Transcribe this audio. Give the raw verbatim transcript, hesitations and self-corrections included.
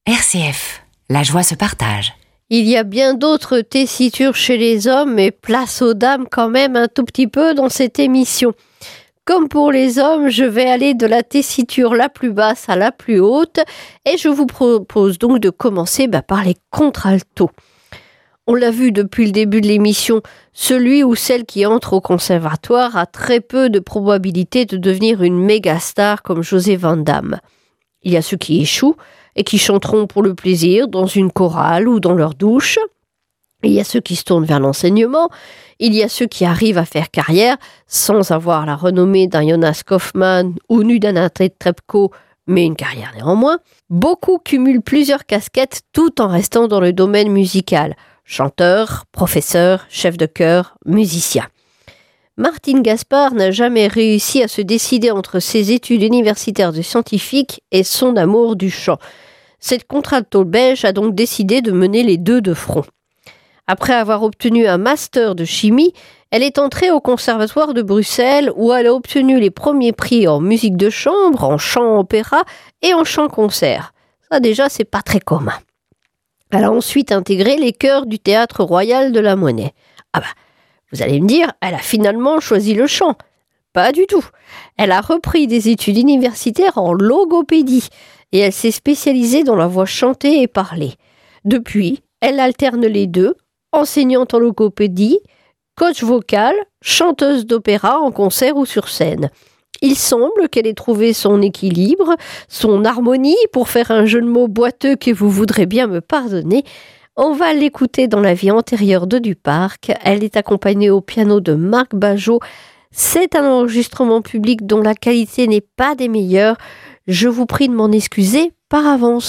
R C F, la joie se partage. Il y a bien d'autres tessitures chez les hommes, mais place aux dames quand même un tout petit peu dans cette émission. Comme pour les hommes, je vais aller de la tessiture la plus basse à la plus haute et je vous propose donc de commencer bah, par les contraltos. On l'a vu depuis le début de l'émission, celui ou celle qui entre au conservatoire a très peu de probabilité de devenir une méga star comme José Van Damme. Il y a ceux qui échouent et qui chanteront pour le plaisir dans une chorale ou dans leur douche. Il y a ceux qui se tournent vers l'enseignement. Il y a ceux qui arrivent à faire carrière sans avoir la renommée d'un Jonas Kaufmann ou nu d'un Nathalie Trepko, mais une carrière néanmoins. Beaucoup cumulent plusieurs casquettes tout en restant dans le domaine musical. Chanteur, professeur, chef de chœur, musicien. Martine Gaspard n'a jamais réussi à se décider entre ses études universitaires de scientifique et son amour du chant. Cette contralto belge a donc décidé de mener les deux de front. Après avoir obtenu un master de chimie, elle est entrée au conservatoire de Bruxelles où elle a obtenu les premiers prix en musique de chambre, en chant opéra et en chant concert. Ça déjà, c'est pas très commun. Elle a ensuite intégré les chœurs du Théâtre Royal de la Monnaie. Ah bah, vous allez me dire, elle a finalement choisi le chant. Pas du tout. Elle a repris des études universitaires en logopédie et elle s'est spécialisée dans la voix chantée et parlée. Depuis, elle alterne les deux, enseignante en logopédie, coach vocal, chanteuse d'opéra en concert ou sur scène. Il semble qu'elle ait trouvé son équilibre, son harmonie, pour faire un jeu de mots boiteux que vous voudrez bien me pardonner. On va l'écouter dans la vie antérieure de Duparc. Elle est accompagnée au piano de Marc Bajot. C'est un enregistrement public dont la qualité n'est pas des meilleures. Je vous prie de m'en excuser par avance.